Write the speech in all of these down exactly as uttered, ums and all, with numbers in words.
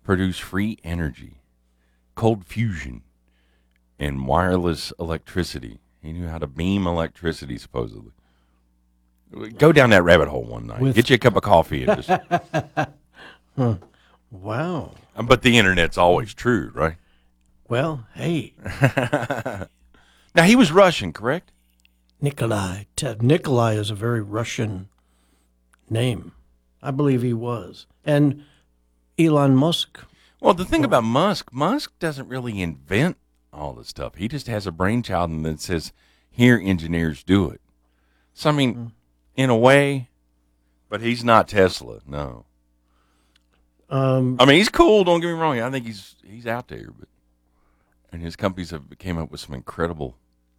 produce free energy, cold fusion, and wireless electricity. He knew how to beam electricity, supposedly. Go down that rabbit hole one night. With- Get you a cup of coffee and just. Huh. Wow. But the internet's always true, right? Well, hey, Now he was Russian, correct? Nikolai. Te- Nikolai is a very Russian name. I believe he was. And Elon Musk. Well, the thing about Musk, Musk doesn't really invent all this stuff. He just has a brainchild and then says, "Here, engineers, do it." So I mean, mm. in a way, but he's not Tesla. No. Um, I mean, he's cool. Don't get me wrong. I think he's he's out there, but and his companies have came up with some incredible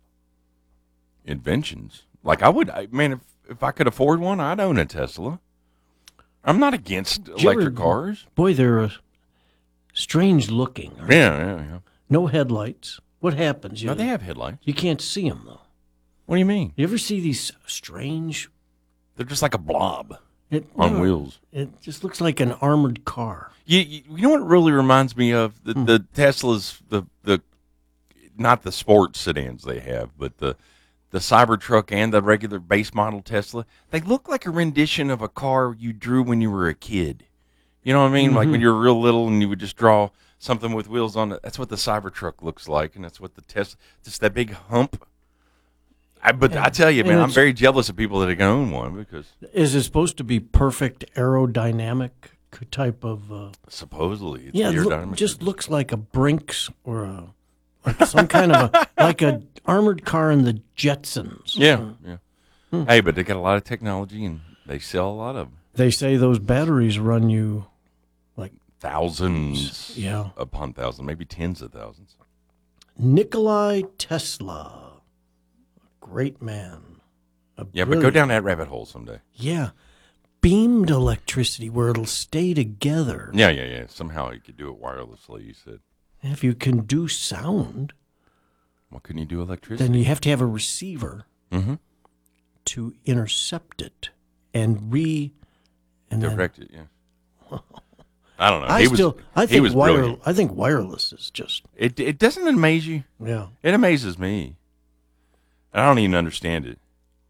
inventions. Like I would, I man, if if I could afford one, I'd own a Tesla. I'm not against electric ever, cars. Boy, they're uh, strange looking. Yeah, yeah, yeah. No headlights. What happens? You, no, they have headlights. You can't see them though. What do you mean? You ever see these strange? They're just like a blob it, on no, wheels. It just looks like an armored car. You, you, you know what it really reminds me of? The, hmm. the Teslas, the the not the sports sedans they have, but the the Cybertruck and the regular base model Tesla. They look like a rendition of a car you drew when you were a kid. You know what I mean? Mm-hmm. Like when you were real little and you would just draw something with wheels on it. That's what the Cybertruck looks like, and that's what the Tesla, just that big hump. I, but and, I tell you, man, I'm very jealous of people that can own one because. Is it supposed to be perfect aerodynamic type of? Uh, Supposedly, it's yeah, look, just looks like a Brinks or a like some kind of a like a armored car in the Jetsons. Yeah, yeah. Hmm. Hey, but they got a lot of technology and they sell a lot of them. They say those batteries run you like thousands, yeah, upon thousands, maybe tens of thousands. Nikolai Tesla, great man. A yeah, but go down that rabbit hole someday. Yeah, beamed electricity where it'll stay together. Yeah, yeah, yeah. Somehow you could do it wirelessly. You said. If you can do sound, why couldn't you do electricity? Then you have to have a receiver mm-hmm. to intercept it and re and direct then, it. Yeah. I don't know. I he still, was, I think he was wire, brilliant. I think wireless is just. It it doesn't amaze you. Yeah. It amazes me. I don't even understand it.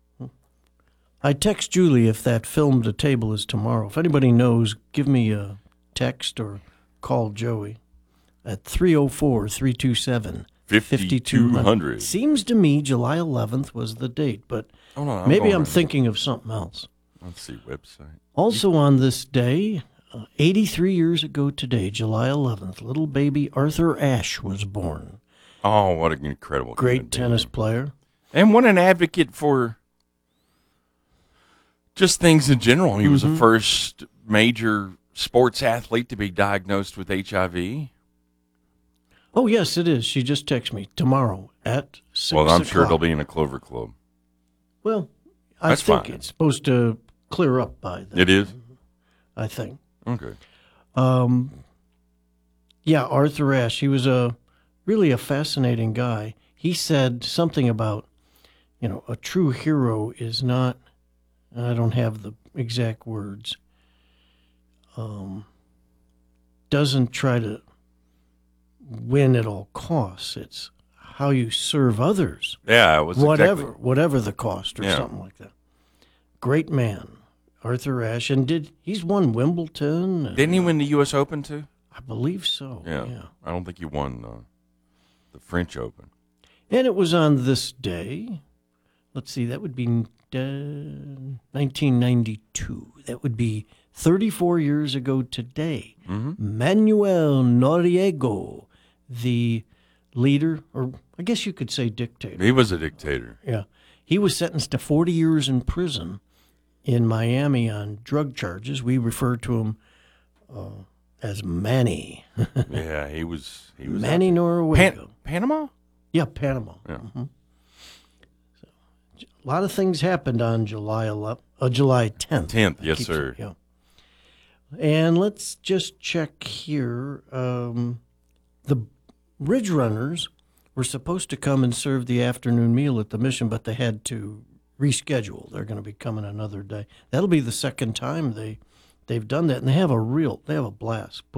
I text Julie if that film to table is tomorrow. If anybody knows, give me a text or call Joey at three oh four, three two seven, five two hundred. Seems to me July eleventh was the date, but oh, no, I'm maybe I'm thinking of something else. Let's see, website. Also on this day, uh, eighty-three years ago today, July eleventh, little baby Arthur Ashe was born. Oh, what an incredible Great tennis player. And what an advocate for just things in general. He mm-hmm. was the first major sports athlete to be diagnosed with H I V. Oh, yes, it is. She just texted me tomorrow at six Well, I'm o'clock. sure it'll be in a Clover Club. Well, I That's think fine. It's supposed to clear up by then. It is? I think. Okay. Um, yeah, Arthur Ashe, he was a really a fascinating guy. He said something about, you know, a true hero is not, I don't have the exact words, um, doesn't try to win at all costs. It's how you serve others. Yeah, it was whatever, exactly. whatever the cost or yeah. something like that. Great man, Arthur Ashe, and did he's won Wimbledon? And, Didn't he win the U S Open too? I believe so. Yeah, yeah. I don't think he won uh, the French Open. And it was on this day. Let's see, that would be uh, nineteen ninety-two. That would be thirty-four years ago today. Mm-hmm. Manuel Noriega, the leader, or I guess you could say dictator. He was a dictator. Yeah. He was sentenced to forty years in prison in Miami on drug charges. We refer to him uh, as Manny. yeah, he was. He was Manny Noriega. Pan- Panama? Yeah, Panama. Yeah. Mm-hmm. So, a lot of things happened on July eleventh, uh, July tenth. tenth, yes, sir. It, yeah. And let's just check here. Um, the Ridge Runners were supposed to come and serve the afternoon meal at the mission, but they had to reschedule. They're going to be coming another day. That'll be the second time they they've done that, and they have a real they have a blast.